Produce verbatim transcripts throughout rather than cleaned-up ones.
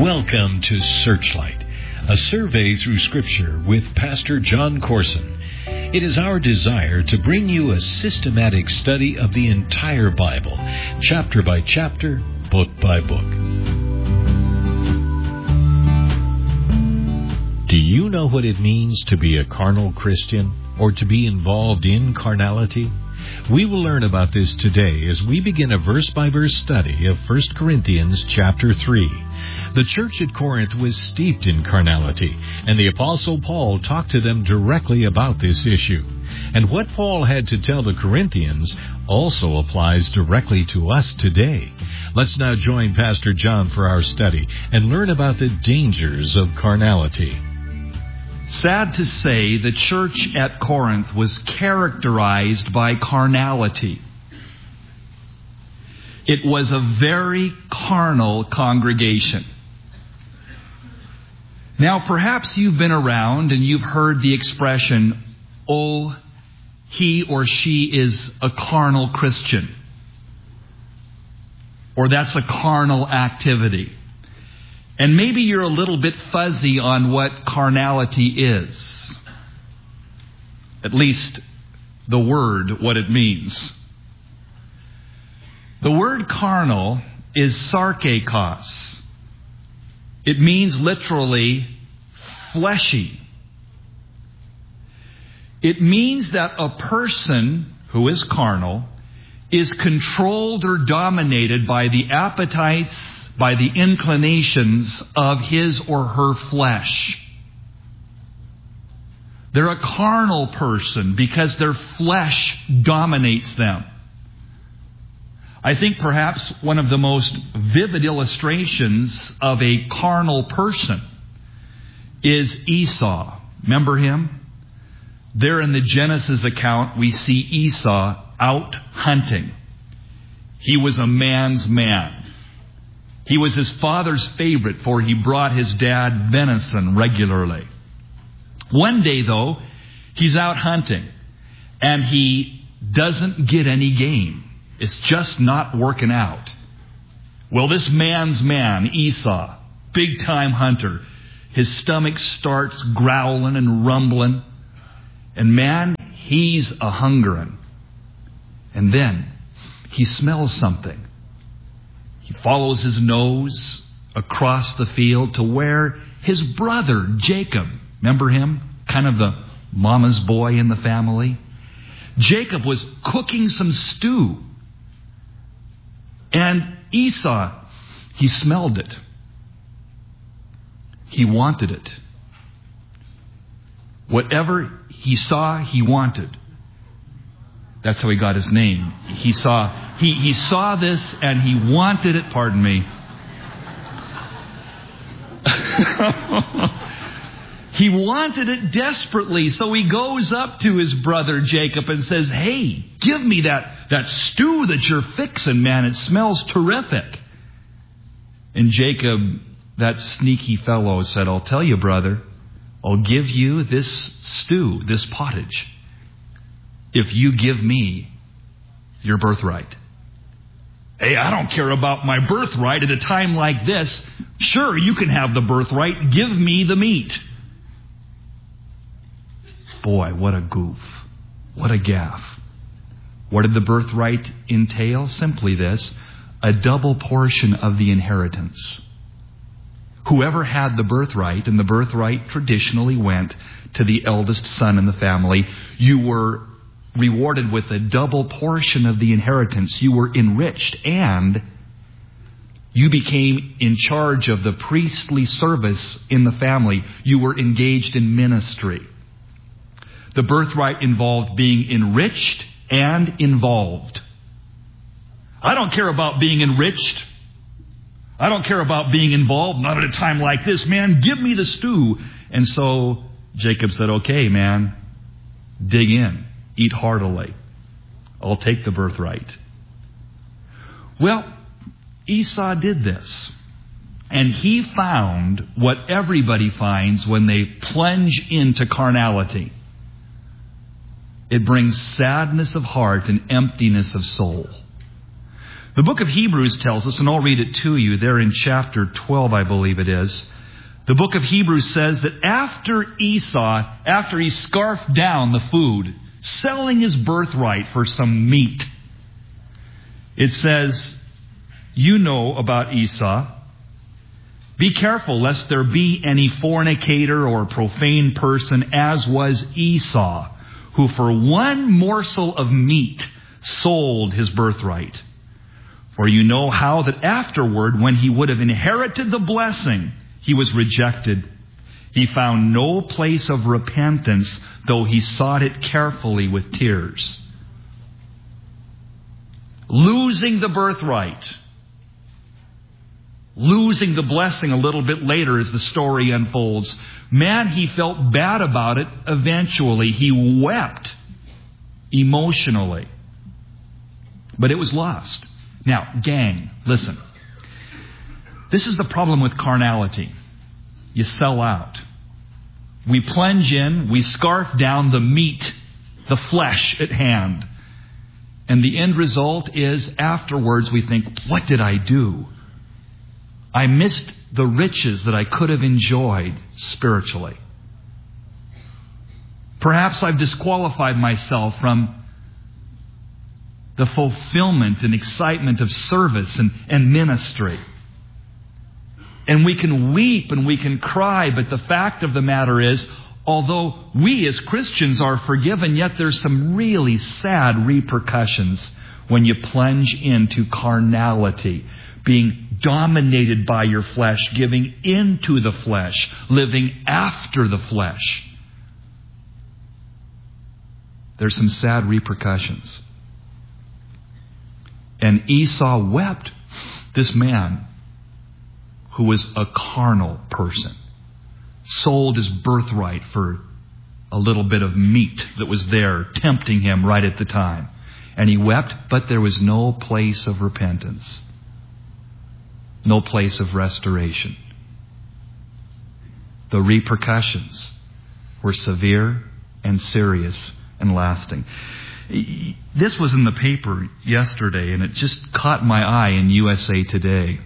Welcome to Searchlight, a survey through Scripture with Pastor John Corson. It is our desire to bring you a systematic study of the entire Bible, chapter by chapter, book by book. Do you know what it means to be a carnal Christian or to be involved in carnality? We will learn about this today as we begin a verse-by-verse study of First Corinthians chapter three. The church at Corinth was steeped in carnality, and the Apostle Paul talked to them directly about this issue. And what Paul had to tell the Corinthians also applies directly to us today. Let's now join Pastor John for our study and learn about the dangers of carnality. Sad to say, the church at Corinth was characterized by carnality. It was a very carnal congregation. Now, perhaps you've been around and you've heard the expression, oh, he or she is a carnal Christian. Or that's a carnal activity. And maybe you're a little bit fuzzy on what carnality is. At least the word, what it means. The word carnal is sarkakos. It means literally fleshy. It means that a person who is carnal is controlled or dominated by the appetites, by the inclinations of his or her flesh. They're a carnal person because their flesh dominates them. I think perhaps one of the most vivid illustrations of a carnal person is Esau. Remember him? There in the Genesis account, we see Esau out hunting. He was a man's man. He was his father's favorite, for he brought his dad venison regularly. One day, though, he's out hunting, and he doesn't get any game. It's just not working out. Well, this man's man, Esau, big-time hunter, his stomach starts growling and rumbling, and man, he's a-hungering. And then he smells something. He follows his nose across the field to where his brother, Jacob, remember him? Kind of the mama's boy in the family. Jacob was cooking some stew. And Esau, he smelled it. He wanted it. Whatever he saw, he wanted. That's how he got his name. He saw he, he saw this and he wanted it, pardon me. He wanted it desperately, so he goes up to his brother Jacob and says, hey, give me that, that stew that you're fixing, man. It smells terrific. And Jacob, that sneaky fellow, said, I'll tell you, brother, I'll give you this stew, this pottage, if you give me your birthright. Hey, I don't care about my birthright at a time like this. Sure, you can have the birthright. Give me the meat. Boy, what a goof. What a gaffe. What did the birthright entail? Simply this, a double portion of the inheritance. Whoever had the birthright, and the birthright traditionally went to the eldest son in the family, you were rewarded with a double portion of the inheritance. You were enriched, and you became in charge of the priestly service in the family. You were engaged in ministry. The birthright involved being enriched and involved. I don't care about being enriched. I don't care about being involved. Not at a time like this, man. Give me the stew. And so Jacob said, okay, man, dig in. Eat heartily. I'll take the birthright. Well, Esau did this. And he found what everybody finds when they plunge into carnality. It brings sadness of heart and emptiness of soul. The book of Hebrews tells us, and I'll read it to you, there in chapter twelve, I believe it is. The book of Hebrews says that after Esau, after he scarfed down the food, selling his birthright for some meat, it says, you know about Esau. Be careful lest there be any fornicator or profane person, as was Esau, who for one morsel of meat sold his birthright. For you know how that afterward, when he would have inherited the blessing, he was rejected. He found no place of repentance, though he sought it carefully with tears. Losing the birthright. Losing the blessing a little bit later as the story unfolds. Man, he felt bad about it eventually. He wept emotionally. But it was lost. Now, gang, listen. This is the problem with carnality. You sell out. We plunge in, we scarf down the meat, the flesh at hand. And the end result is afterwards we think, what did I do? I missed the riches that I could have enjoyed spiritually. Perhaps I've disqualified myself from the fulfillment and excitement of service and, and ministry. And we can weep and we can cry, but the fact of the matter is, although we as Christians are forgiven, yet there's some really sad repercussions when you plunge into carnality, being dominated by your flesh, giving into the flesh, living after the flesh. There's some sad repercussions. And Esau wept. This man, who was a carnal person, sold his birthright for a little bit of meat that was there, tempting him right at the time. And he wept, but there was no place of repentance. No place of restoration. The repercussions were severe and serious and lasting. This was in the paper yesterday, and it just caught my eye in U S A Today.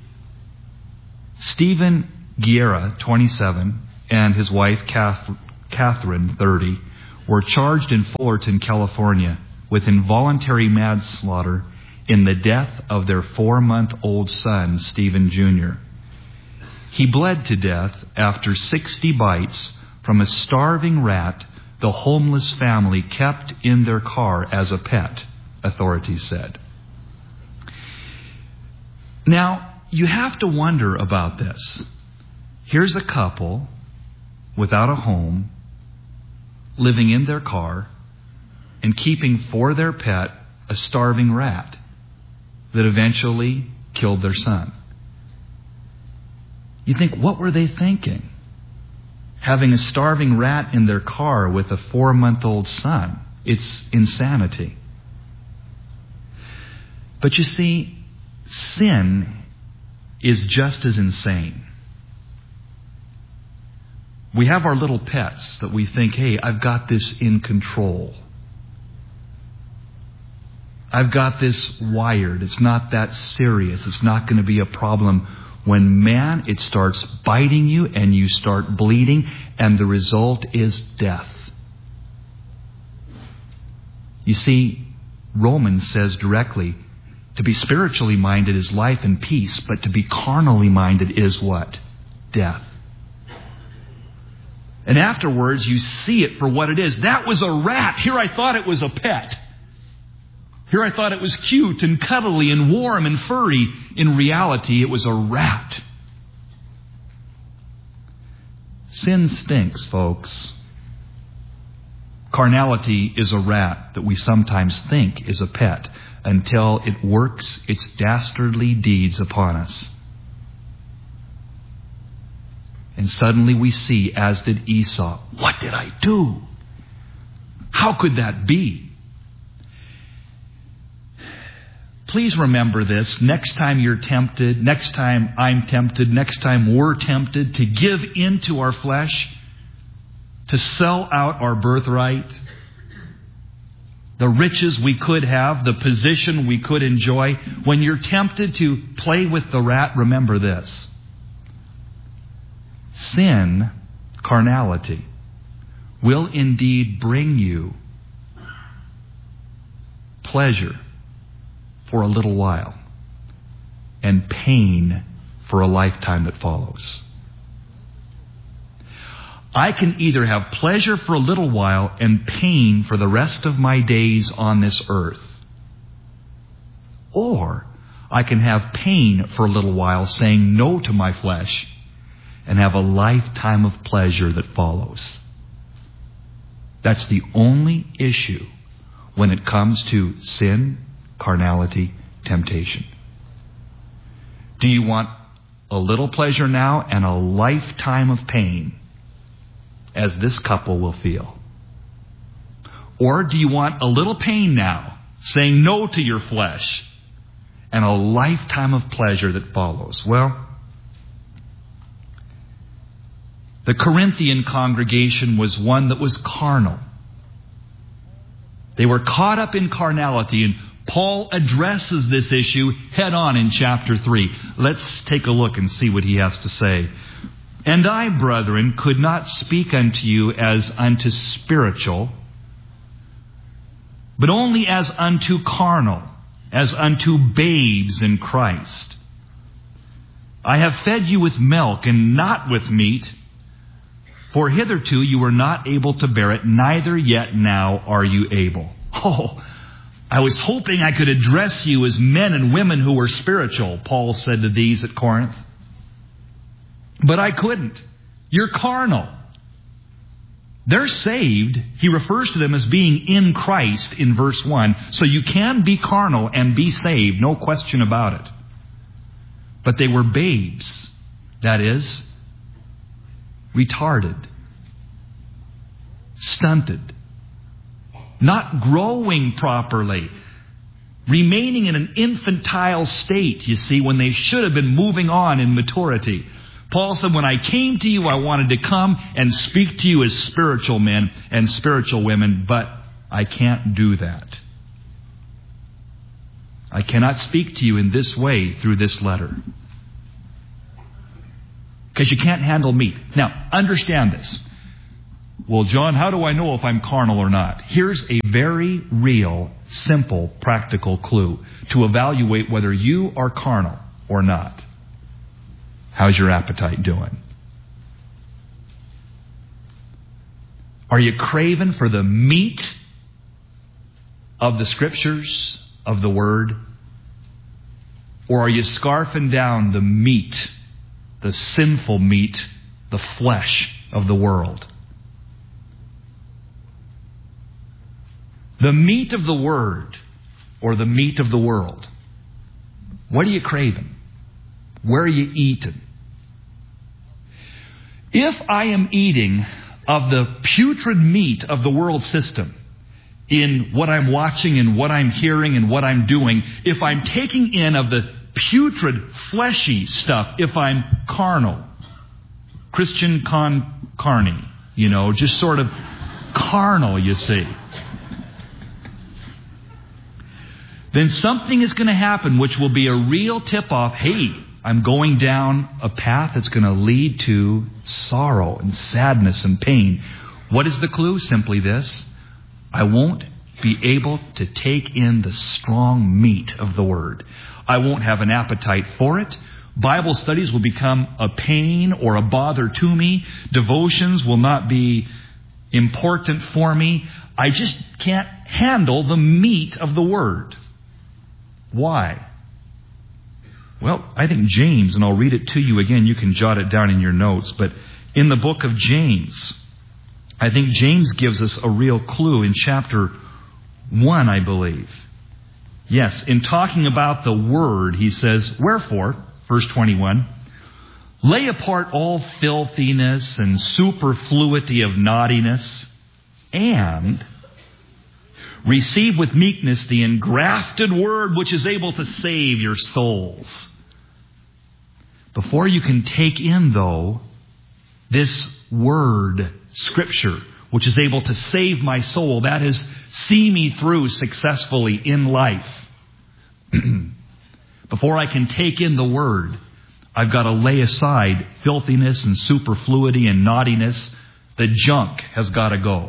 Stephen Guerra, twenty-seven, and his wife, Catherine, thirty, were charged in Fullerton, California, with involuntary manslaughter in the death of their four-month-old son, Stephen Junior He bled to death after sixty bites from a starving rat the homeless family kept in their car as a pet, authorities said. Now, you have to wonder about this. Here's a couple without a home, living in their car, and keeping for their pet a starving rat that eventually killed their son. You think, what were they thinking? Having a starving rat in their car with a four-month-old son. It's insanity. But you see, sin is just as insane. We have our little pets that we think, hey, I've got this in control. I've got this wired. It's not that serious. It's not going to be a problem. When, man, it starts biting you and you start bleeding, and the result is death. You see, Romans says directly, to be spiritually minded is life and peace, but to be carnally minded is what? Death. And afterwards, you see it for what it is. That was a rat. Here I thought it was a pet. Here I thought it was cute and cuddly and warm and furry. In reality, it was a rat. Sin stinks, folks. Carnality is a rat that we sometimes think is a pet until it works its dastardly deeds upon us. And suddenly we see, as did Esau, what did I do? How could that be? Please remember this. Next time you're tempted, next time I'm tempted, next time we're tempted to give in to our flesh, to sell out our birthright, the riches we could have, the position we could enjoy. When you're tempted to play with the rat, remember this. Sin, carnality, will indeed bring you pleasure for a little while and pain for a lifetime that follows. I can either have pleasure for a little while and pain for the rest of my days on this earth, or I can have pain for a little while, saying no to my flesh, and have a lifetime of pleasure that follows. That's the only issue when it comes to sin, carnality, temptation. Do you want a little pleasure now and a lifetime of pain, as this couple will feel? Or do you want a little pain now, saying no to your flesh, and a lifetime of pleasure that follows? Well, the Corinthian congregation was one that was carnal. They were caught up in carnality, and Paul addresses this issue head on in chapter three. Let's take a look and see what he has to say. And I, brethren, could not speak unto you as unto spiritual, but only as unto carnal, as unto babes in Christ. I have fed you with milk and not with meat, for hitherto you were not able to bear it, neither yet now are you able. Oh, I was hoping I could address you as men and women who were spiritual, Paul said to these at Corinth. But I couldn't. You're carnal. They're saved. He refers to them as being in Christ in verse one. So you can be carnal and be saved, no question about it. But they were babes. That is, retarded, stunted, not growing properly, remaining in an infantile state, you see, when they should have been moving on in maturity. Paul said, when I came to you, I wanted to come and speak to you as spiritual men and spiritual women, but I can't do that. I cannot speak to you in this way through this letter, because you can't handle meat. Now, understand this. Well, John, how do I know if I'm carnal or not? Here's a very real, simple, practical clue to evaluate whether you are carnal or not. How's your appetite doing? Are you craving for the meat of the Scriptures, of the Word? Or are you scarfing down the meat, the sinful meat, the flesh of the world? The meat of the Word or the meat of the world? What are you craving? Where are you eating? If I am eating of the putrid meat of the world system in what I'm watching and what I'm hearing and what I'm doing, if I'm taking in of the putrid, fleshy stuff, if I'm carnal, Christian con carne, you know, just sort of carnal, you see, then something is going to happen which will be a real tip-off. Hey, I'm going down a path that's going to lead to sorrow and sadness and pain. What is the clue? Simply this. I won't be able to take in the strong meat of the Word. I won't have an appetite for it. Bible studies will become a pain or a bother to me. Devotions will not be important for me. I just can't handle the meat of the Word. Why? Well, I think James, and I'll read it to you again. You can jot it down in your notes. But in the book of James, I think James gives us a real clue in chapter one, I believe. Yes, in talking about the Word, he says, wherefore, verse twenty-one, lay apart all filthiness and superfluity of naughtiness, and receive with meekness the engrafted Word which is able to save your souls. Before you can take in, though, this Word, Scripture, which is able to save my soul, that is see me through successfully in life. Before I can take in the Word, I've got to lay aside filthiness and superfluity and naughtiness. The junk has got to go.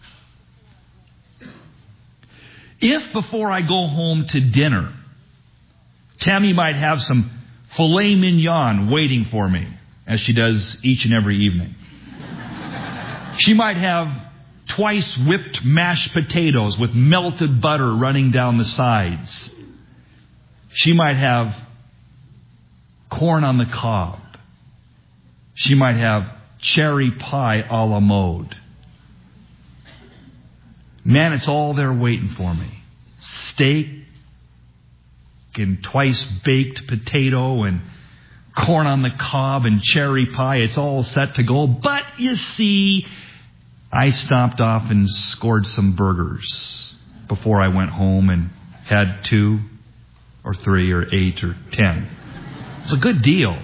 If before I go home to dinner, Tammy might have some filet mignon waiting for me, as she does each and every evening. She might have twice whipped mashed potatoes with melted butter running down the sides. She might have corn on the cob. She might have cherry pie a la mode. Man, it's all there waiting for me. Steak and twice baked potato and corn on the cob and cherry pie. It's all set to go. But you see, I stopped off and scored some burgers before I went home and had two or three or eight or ten. It's a good deal.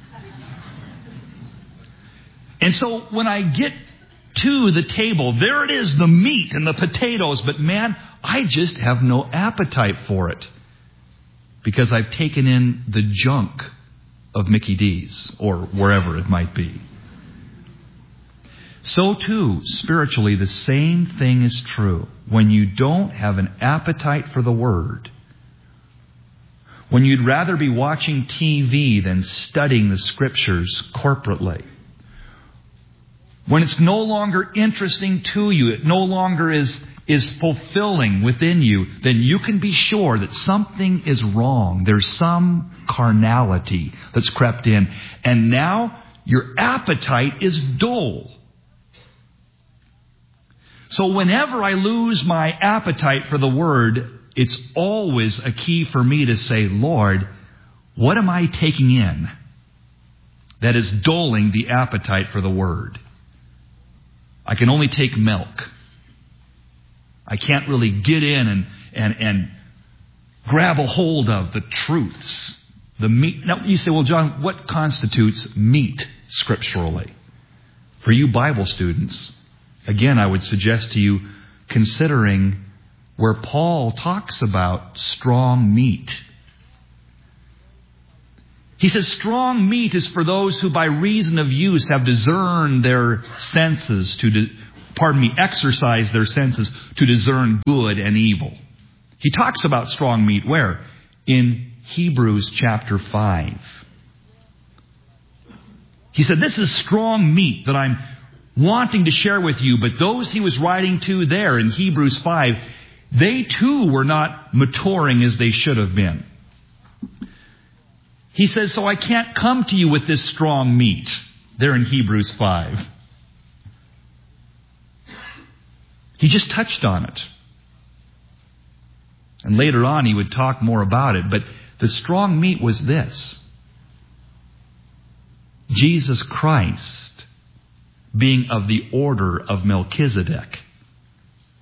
And so when I get to the table, there it is, the meat and the potatoes. But man, I just have no appetite for it because I've taken in the junk of Mickey D's or wherever it might be. So too, spiritually, the same thing is true. When you don't have an appetite for the Word, when you'd rather be watching T V than studying the Scriptures corporately, when it's no longer interesting to you, it no longer is, is fulfilling within you, then you can be sure that something is wrong. There's some carnality that's crept in. And now your appetite is dull. So whenever I lose my appetite for the Word, it's always a key for me to say, Lord, what am I taking in that is dulling the appetite for the Word? I can only take milk. I can't really get in and, and, and grab a hold of the truths. The meat. Now you say, well, John, what constitutes meat scripturally? For you Bible students, again, I would suggest to you considering where Paul talks about strong meat. He says strong meat is for those who by reason of use have discerned their senses to, di- pardon me, exercise their senses to discern good and evil. He talks about strong meat where? In Hebrews chapter five. He said, this is strong meat that I'm wanting to share with you, but those he was writing to there in Hebrews five, they too were not maturing as they should have been. He says, so I can't come to you with this strong meat. There in Hebrews five. He just touched on it. And later on he would talk more about it. But the strong meat was this. Jesus Christ being of the order of Melchizedek.